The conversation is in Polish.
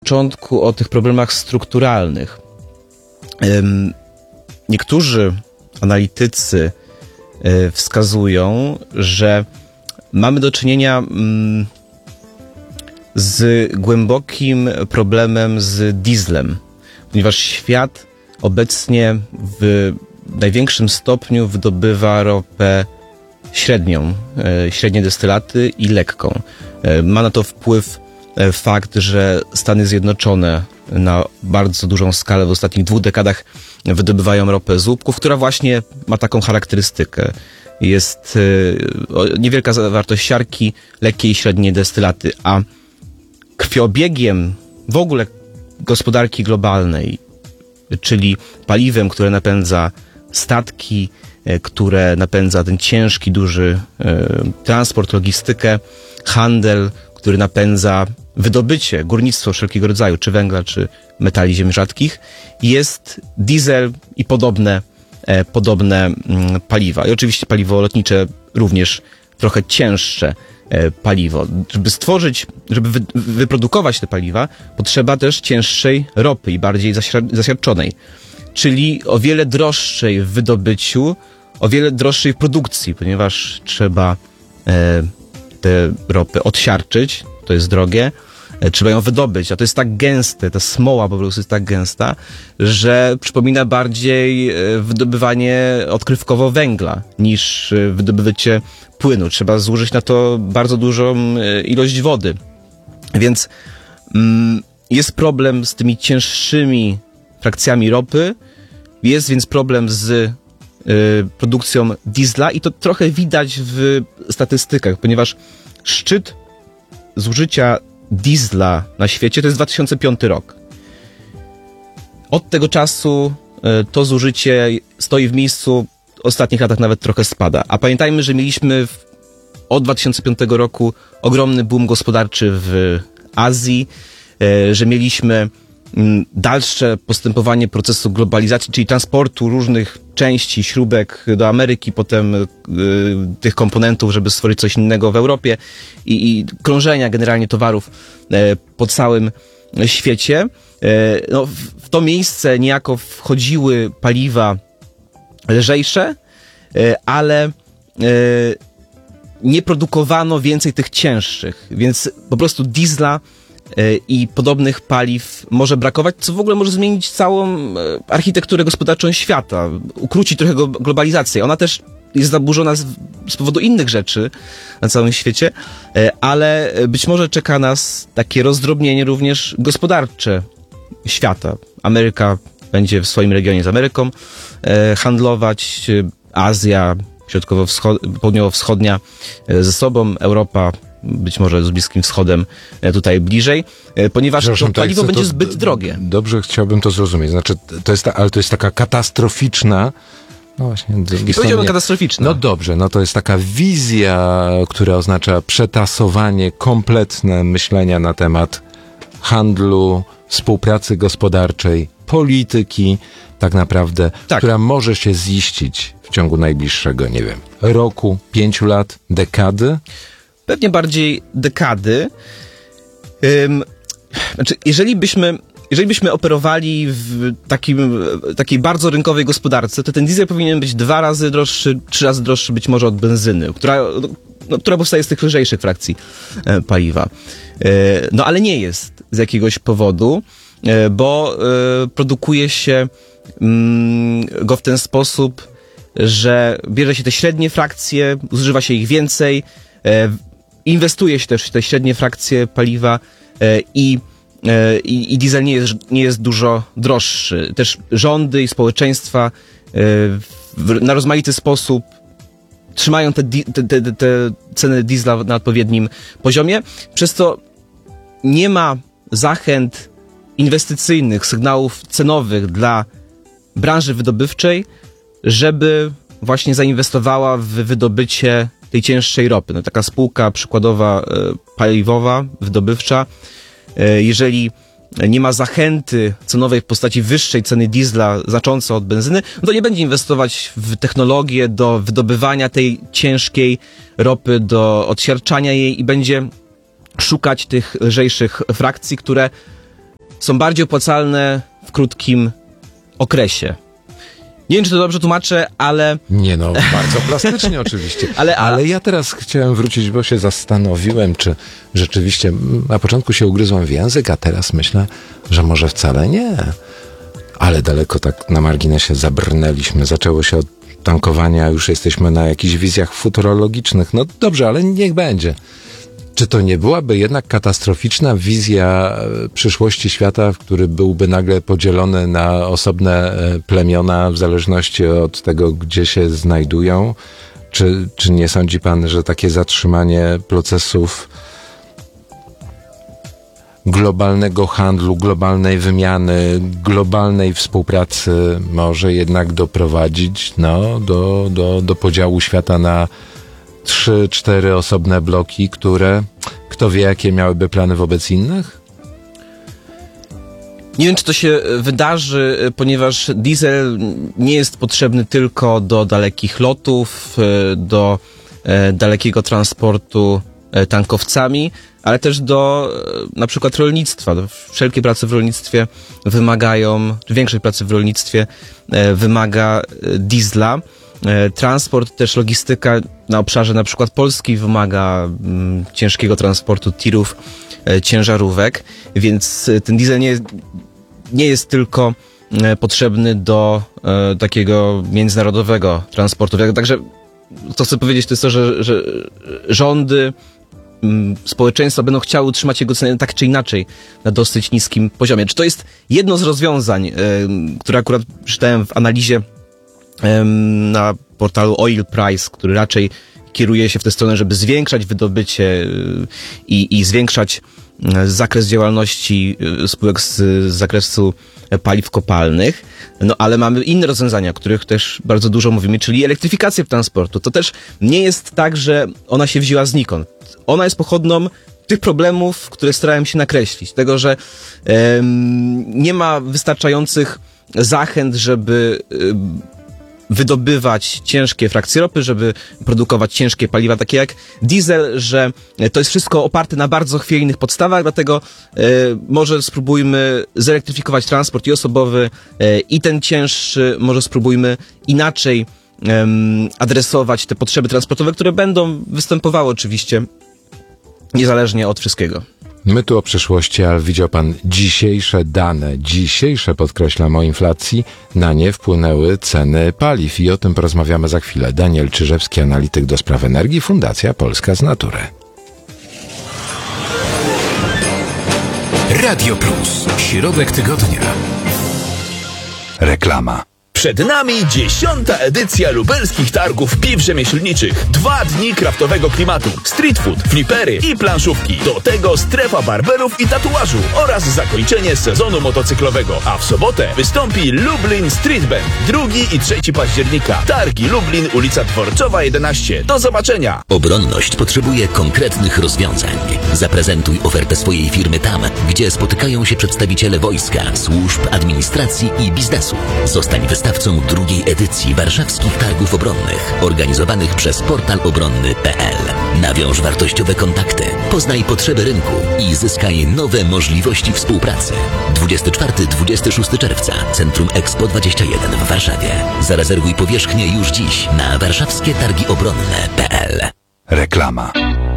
początku o tych problemach strukturalnych. Niektórzy analitycy wskazują, że mamy do czynienia z głębokim problemem z dieslem, ponieważ świat obecnie w największym stopniu wydobywa ropę średnią, średnie destylaty i lekką. Ma na to wpływ fakt, że Stany Zjednoczone na bardzo dużą skalę w ostatnich 2 dekadach wydobywają ropę z łupków, która właśnie ma taką charakterystykę. Jest niewielka zawartość siarki, lekkie i średnie destylaty, a krwiobiegiem w ogóle gospodarki globalnej, czyli paliwem, które napędza statki, które napędza ten ciężki, duży transport, logistykę, handel, który napędza wydobycie, górnictwo wszelkiego rodzaju, czy węgla, czy metali ziem rzadkich, jest diesel i podobne paliwa. I oczywiście paliwo lotnicze również trochę cięższe paliwo. Żeby wyprodukować te paliwa, potrzeba też cięższej ropy i bardziej zasiarczonej, czyli o wiele droższej w wydobyciu, o wiele droższej w produkcji, ponieważ trzeba tę ropę odsiarczyć, to jest drogie, trzeba ją wydobyć, a to jest tak gęste, ta smoła po prostu jest tak gęsta, że przypomina bardziej wydobywanie odkrywkowo węgla niż wydobycie płynu. Trzeba zużyć na to bardzo dużą ilość wody. Więc jest problem z tymi cięższymi frakcjami ropy, jest więc problem z produkcją diesla i to trochę widać w statystykach, ponieważ szczyt zużycia diesla na świecie to jest 2005 rok. Od tego czasu to zużycie stoi w miejscu, w ostatnich latach nawet trochę spada. A pamiętajmy, że mieliśmy od 2005 roku ogromny boom gospodarczy w Azji, że mieliśmy dalsze postępowanie procesu globalizacji, czyli transportu różnych części, śrubek do Ameryki, potem tych komponentów, żeby stworzyć coś innego w Europie i krążenia generalnie towarów po całym świecie. No, w to miejsce niejako wchodziły paliwa lżejsze, ale nie produkowano więcej tych cięższych, więc po prostu diesla i podobnych paliw może brakować, co w ogóle może zmienić całą architekturę gospodarczą świata, ukrócić trochę globalizację. Ona też jest zaburzona z powodu innych rzeczy na całym świecie, ale być może czeka nas takie rozdrobnienie również gospodarcze świata. Ameryka będzie w swoim regionie z Ameryką handlować, Azja południowo-wschodnia ze sobą, Europa być może z Bliskim Wschodem tutaj bliżej, ponieważ to paliwo będzie zbyt drogie. Dobrze, chciałbym to zrozumieć. Znaczy, ale to jest taka katastroficzna, no właśnie. I powiedziałbym katastroficzna. No dobrze, no to jest taka wizja, która oznacza przetasowanie kompletne myślenia na temat handlu, współpracy gospodarczej, polityki, tak naprawdę, która może się ziścić w ciągu najbliższego, nie wiem, roku, 5 lat, dekady. Pewnie bardziej dekady. Znaczy, jeżeli byśmy operowali w takiej bardzo rynkowej gospodarce, to ten diesel powinien być 2 razy droższy, 3 razy droższy być może od benzyny, która powstaje z tych lżejszych frakcji paliwa. No ale nie jest z jakiegoś powodu, bo produkuje się go w ten sposób, że bierze się te średnie frakcje, zużywa się ich więcej, inwestuje się też w te średnie frakcje paliwa i diesel nie jest dużo droższy. Też rządy i społeczeństwa na rozmaity sposób trzymają te ceny diesla na odpowiednim poziomie, przez to nie ma zachęt inwestycyjnych, sygnałów cenowych dla branży wydobywczej, żeby właśnie zainwestowała w wydobycie tej cięższej ropy. No, taka spółka przykładowa paliwowa, wydobywcza, jeżeli nie ma zachęty cenowej w postaci wyższej ceny diesla znacząco od benzyny, no to nie będzie inwestować w technologię do wydobywania tej ciężkiej ropy, do odsiarczania jej i będzie szukać tych lżejszych frakcji, które są bardziej opłacalne w krótkim okresie. Nie wiem, czy to dobrze tłumaczę, ale... Nie no, bardzo plastycznie oczywiście. Ale ja teraz chciałem wrócić, bo się zastanowiłem, czy rzeczywiście na początku się ugryzłem w język, a teraz myślę, że może wcale nie. Ale daleko tak na marginesie zabrnęliśmy. Zaczęło się od tankowania, już jesteśmy na jakichś wizjach futurologicznych. No dobrze, ale niech będzie. Czy to nie byłaby jednak katastroficzna wizja przyszłości świata, który byłby nagle podzielony na osobne plemiona w zależności od tego, gdzie się znajdują? Czy nie sądzi pan, że takie zatrzymanie procesów globalnego handlu, globalnej wymiany, globalnej współpracy może jednak doprowadzić do podziału świata na 3-4 osobne bloki, które kto wie, jakie miałyby plany wobec innych? Nie wiem, czy to się wydarzy, ponieważ diesel nie jest potrzebny tylko do dalekich lotów, do dalekiego transportu tankowcami, ale też do na przykład rolnictwa. Wszelkie prace w rolnictwie wymagają, czy większość pracy w rolnictwie wymaga diesla. Transport, też logistyka na obszarze na przykład Polski wymaga ciężkiego transportu tirów, ciężarówek, więc ten diesel nie jest tylko potrzebny do takiego międzynarodowego transportu. Także to chcę powiedzieć, to jest to, że rządy, społeczeństwa będą chciały utrzymać jego cenę tak czy inaczej na dosyć niskim poziomie. Czy to jest jedno z rozwiązań, które akurat czytałem w analizie na portalu Oil Price, który raczej kieruje się w tę stronę, żeby zwiększać wydobycie i zwiększać zakres działalności spółek z zakresu paliw kopalnych, no ale mamy inne rozwiązania, o których też bardzo dużo mówimy, czyli elektryfikacja transportu. To też nie jest tak, że ona się wzięła znikąd. Ona jest pochodną tych problemów, które starałem się nakreślić. Tego, że nie ma wystarczających zachęt, żeby wydobywać ciężkie frakcje ropy, żeby produkować ciężkie paliwa, takie jak diesel, że to jest wszystko oparte na bardzo chwiejnych podstawach, dlatego może spróbujmy zelektryfikować transport i osobowy, i ten cięższy, może spróbujmy inaczej adresować te potrzeby transportowe, które będą występowały oczywiście niezależnie od wszystkiego. My tu o przyszłości, ale widział pan dzisiejsze dane, podkreślam, o inflacji, na nie wpłynęły ceny paliw i o tym porozmawiamy za chwilę. Daniel Czyżewski, analityk do spraw energii, Fundacja Polska z Natury. Radio Plus. Środek tygodnia. Reklama. Przed nami 10. edycja lubelskich targów piw rzemieślniczych. 2 dni kraftowego klimatu, street food, flipery i planszówki. Do tego strefa barberów i tatuażu oraz zakończenie sezonu motocyklowego. A w sobotę wystąpi Lublin Street Band. 2 i 3 października. Targi Lublin, ulica Dworcowa 11. Do zobaczenia. Obronność potrzebuje konkretnych rozwiązań. Zaprezentuj ofertę swojej firmy tam, gdzie spotykają się przedstawiciele wojska, służb, administracji i biznesu. Zostań wystawcą drugiej edycji warszawskich targów obronnych, organizowanych przez portal obronny.pl. Nawiąż wartościowe kontakty, poznaj potrzeby rynku i zyskaj nowe możliwości współpracy. 24-26 czerwca, Centrum Expo 21 w Warszawie. Zarezerwuj powierzchnię już dziś na warszawskietargiobronne.pl. Reklama.